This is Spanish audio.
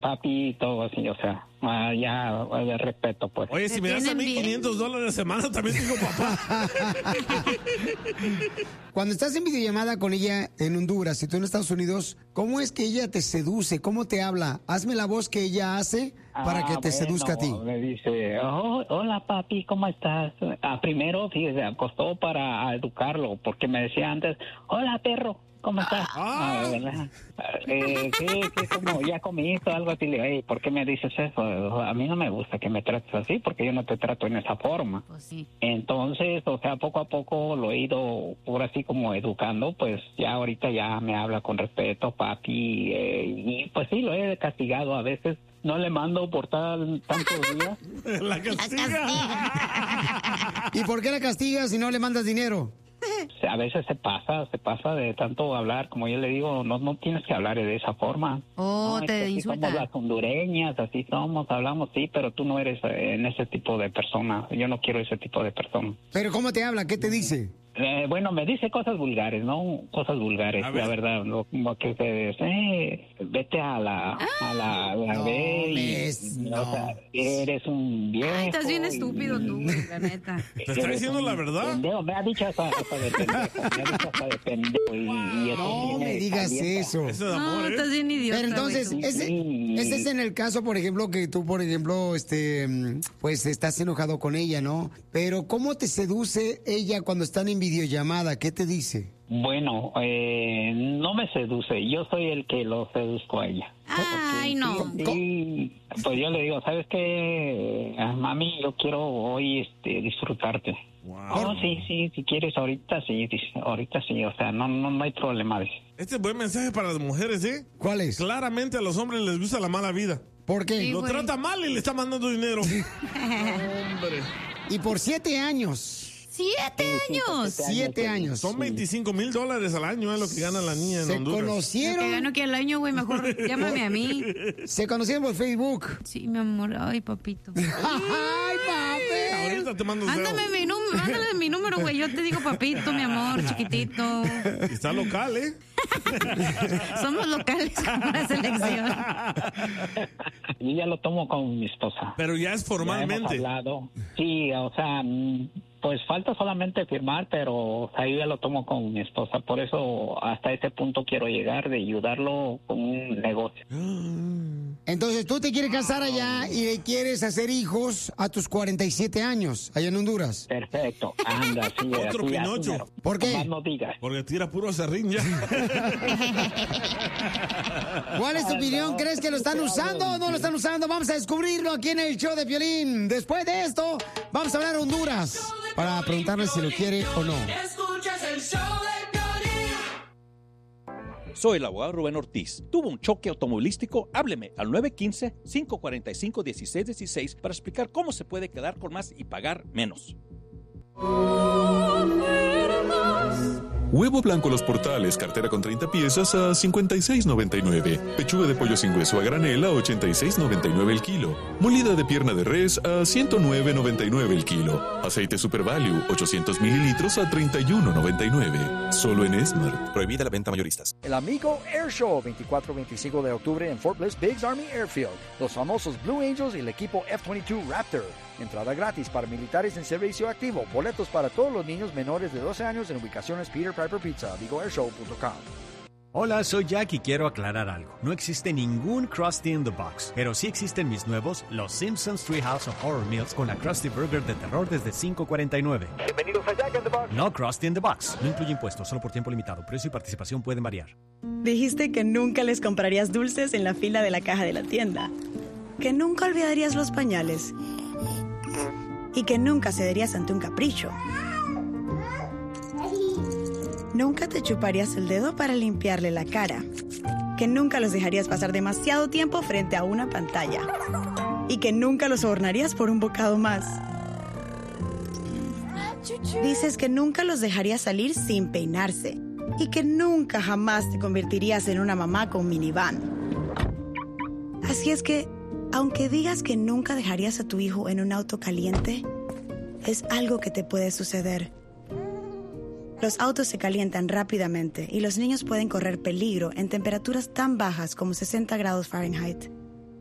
papi y todo así, o sea, ya de respeto, pues. Oye, si me das a mí $500 a semana, también digo papá. Cuando estás en videollamada con ella en Honduras y tú en Estados Unidos, ¿cómo es que ella te seduce? ¿Cómo te habla? Hazme la voz que ella hace para que te seduzca a ti. Me dice, hola papi, ¿cómo estás? Primero, fíjese, acostó para educarlo, porque me decía antes, hola perro, ¿cómo estás? Sí, como ya comiste o algo así. Le digo, hey, ¿por qué me dices eso? A mí no me gusta que me trates así, porque yo no te trato en esa forma. Pues sí. Entonces, o sea, poco a poco lo he ido, por así como educando, pues ya ahorita ya me habla con respeto, papi, y pues sí, lo he castigado a veces. No le mando por tantos días. La castiga. ¿Y por qué la castigas si no le mandas dinero? A veces se pasa de tanto hablar, como yo le digo, no tienes que hablar de esa forma. Te insulta. Somos las hondureñas, así somos, hablamos, sí, pero tú no eres en ese tipo de persona. Yo no quiero ese tipo de persona. ¿Pero cómo te habla? ¿Qué te dice? Bueno, me dice cosas vulgares, ¿no? Cosas vulgares, la verdad. Como que vete a la B o sea, eres un viejo. Ay, estás bien estúpido tú, la neta. ¿Te está diciendo la verdad? Pendejo. Me ha dicho hasta de pendejo. No me digas eso. Eso es amor, No, estás bien idiota. Pero entonces, ese es en el caso, por ejemplo, que tú, por ejemplo, pues estás enojado con ella, ¿no? Pero ¿cómo te seduce ella cuando están en videollamada? ¿Qué te dice? Bueno, no me seduce, yo soy el que lo seduzco a ella. Ay, no. Sí, pues yo le digo, ¿sabes qué? Mami, yo quiero hoy disfrutarte. Wow. Sí, si quieres ahorita sí, o sea, no hay problema. Este es buen mensaje para las mujeres, ¿eh? ¿Cuál es? Claramente a los hombres les gusta la mala vida. ¿Por qué? Sí, Lo güey. trata mal y le está mandando dinero. Hombre. Y por 7 años. 7 años. 7 años. Son $25,000 al año, es lo que gana la niña en Se Honduras. Que conocieron. gano que al año, güey, mejor llámame a mí. Se conocieron por Facebook. Sí, mi amor. Ay, papito. ¡Ay, papi! Ahorita te mando un dedo. Mándale mi número, güey. Yo te digo papito, mi amor, chiquitito. Está local, ¿eh? Somos locales con la selección. Yo ya lo tomo con mi esposa. Pero ya es Ya hemos formalmente. hablado. Sí, o sea, pues falta solamente firmar, pero o sea, yo ya lo tomo con mi esposa. Por eso hasta ese punto quiero llegar, de ayudarlo con un negocio. Entonces tú te quieres casar allá y le quieres hacer hijos a tus 47 años, allá en Honduras. Perfecto, anda, sí. Otro así, Pinocho. así, ¿Por qué? nomás no digas. Porque tira puro serrín ya. ¿Cuál es tu opinión? ¿Crees que lo están usando o no lo están usando? Vamos a descubrirlo aquí en el show de Piolín. Después de esto, vamos a hablar de Honduras para preguntarle si lo quiere o no. Escuchas el show de Piolín. Soy el abogado Rubén Ortiz. ¿Tuvo un choque automovilístico? Hábleme al 915-545-1616 para explicar cómo se puede quedar con más y pagar menos. Huevo blanco Los Portales, cartera con 30 piezas a $56.99. Pechuga de pollo sin hueso a granel a $86.99 el kilo. Molida de pierna de res a $109.99 el kilo. Aceite Super Value, 800 mililitros a $31.99. Solo en Smart. Prohibida la venta a mayoristas. El Amigo Air Show, 24-25 de octubre en Fort Bliss Biggs Army Airfield. Los famosos Blue Angels y el equipo F-22 Raptor. Entrada gratis para militares en servicio activo. Boletos para todos los niños menores de 12 años en ubicaciones Peter Piper Pizza, AmigoAirShow.com. Hola, soy Jack y quiero aclarar algo. No existe ningún Krusty in the Box, pero sí existen mis nuevos Los Simpsons Treehouse of Horror Meals con la Krusty Burger de terror desde $5.49. Bienvenidos a Jack in the Box. No Krusty in the Box. No incluye impuestos, solo por tiempo limitado. Precio y participación pueden variar. Dijiste que nunca les comprarías dulces en la fila de la caja de la tienda. Que nunca olvidarías los pañales. Y que nunca cederías ante un capricho. Nunca te chuparías el dedo para limpiarle la cara. Que nunca los dejarías pasar demasiado tiempo frente a una pantalla. Y que nunca los sobornarías por un bocado más. Dices que nunca los dejarías salir sin peinarse. Y que nunca jamás te convertirías en una mamá con minivan. Así es que, aunque digas que nunca dejarías a tu hijo en un auto caliente, es algo que te puede suceder. Los autos se calientan rápidamente y los niños pueden correr peligro en temperaturas tan bajas como 60 grados Fahrenheit.